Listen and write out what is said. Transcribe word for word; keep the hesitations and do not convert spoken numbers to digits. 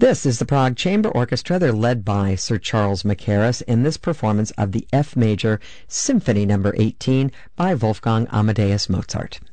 This is the Prague Chamber Orchestra. They're led by Sir Charles Mackerras in this performance of the F Major Symphony Number eighteen by Wolfgang Amadeus Mozart.